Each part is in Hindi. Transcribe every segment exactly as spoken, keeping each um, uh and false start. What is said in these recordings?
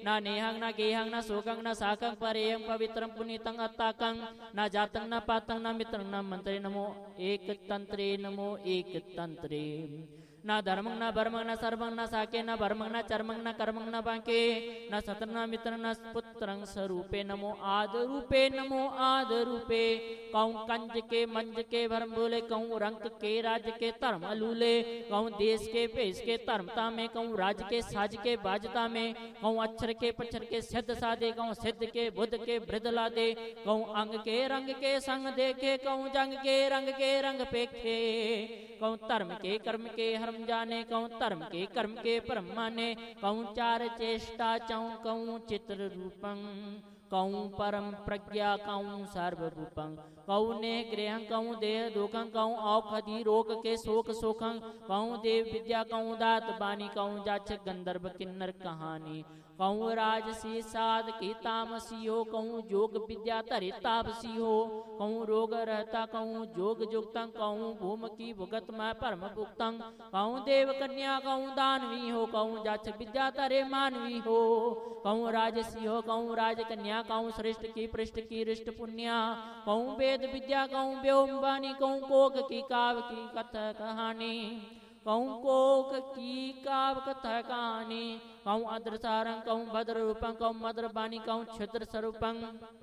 ना नेहं न गेहं न शोकं न साकं परेयं पवित्रं पुनीतं अत्ताकं न जातं न पातं न मित्रं न मंत्रे नमो एक तंत्रे नमो एक तंत्रे न धर्मं न भर्मं न सर्वं न साके न भर्मं न चर्मं न कर्मं न बांके न सत्र न मित्र न पुत्रं स्वरूपे नमो आद रूपे नमो आद रूपे कहूँ कंज के मंज के भरम बोले कहूँ रंग के राज के धर्म अलूले कहूँ देश के पेश के धर्मता में कहूँ राज के साज के बाजता में कहूँ अक्षर के पक्षर के सिद्ध साधे कहूँ सिद्ध के बुद्ध के वृद्ध ला दे कहूँ अंग के रंग के संग देखे कहूँ जंग के रंग के रंग पेखे कहूँ धर्म के कर्म के हरम जाने कहूँ धर्म के कर्म के परम माने कहूँ चार चेष्टा चाऊँ कहूँ चित्र रूपं कहूँ परम प्रज्ञा कहूँ सर्वरूपं कहूँ ने गृह कहूँ देह दुखं कहूँ औषधि रोग के शोक शोकं कहूँ देव विद्या कहूँ दात बानी कहूँ जाच गंधर्व किन्नर कहानी कहूँ राजसी साध की तामसी हो कहूँ जोग विद्या तरे तापसी हो कहूँ रोग रहता कहूँ जोग जुक्तं कहूँ भूम की भुगत में परम भुक्तं कहूँ देव कन्या कहूँ दानवी हो कहूँ जाच विद्या तरे मानवी हो कहूँ राजसी हो कहूँ राज कन्या कहूँ श्रेष्ठ की पृष्ठ की रिष्ट पुण्या कहूँ वेद विद्या कहूँ व्योम वाणी कहूँ कोक की काव्य की कथा कहानी कहूँ कोक की काव्य कथा कहानी कहूँ अद्रसारं कहूँ भद्र रूपं कहूँ मद्र बानी कहूँ क्षुद्र स्वरूपं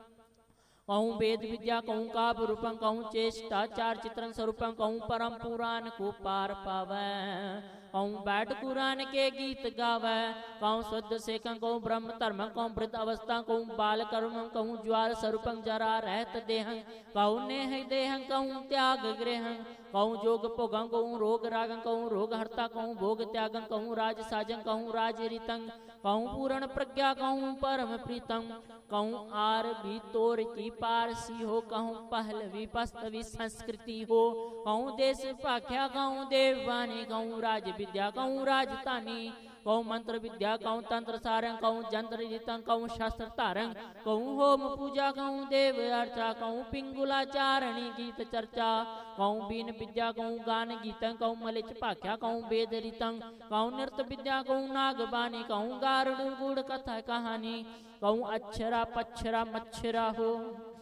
कहूँ वेद विद्या कहूँ काव्य रूपं कहूँ चेष्टा चार चित्रं स्वरूपं कहूँ परम पुराण को पार पावै कहूँ बैठ कुरान के गीत गावै कहूँ शुद्ध सेकं कहूँ ब्रह्म धर्म कहूँ वृद्ध अवस्था कहूँ बाल कर्म कहूँ ज्वार स्वरूपं जरा रहत देहं कहूँ नेह देहं कहूँ त्याग गृहं कहूँ जोग भोगं कहूँ रोग रागं कहूँ रोग हरता कहूँ भोग त्यागं कहूँ राज साजं कहूँ राज रीतं कहूँ पूर्ण प्रज्ञा कहूँ परम प्रीतम कहूँ आर भी तोर की पारसी हो कहूँ पहलवी पस्तवी संस्कृति हो कहूँ देश पाख्या कहूँ देववानी कहूँ राज विद्या कहूँ राजधानी कहूँ मंत्र विद्या कहूँ तंत्र सारंग कहूँ जंत्र रीतं कहूँ शास्त्र तारंग कहूँ होम पूजा कहूँ देव अर्चा कहूँ पिंगुलाचारणी गीत चर्चा कहूँ बीन विद्या कहूँ गान गीतं कहूँ मलिच पाख्या कहूँ वेद रीतं कहूँ नृत्य विद्या कहूँ नागबानी कहूँ गारुड़ गुड़ कथा कहानी कहूँ अक्षरा पक्षरा मच्छरा हो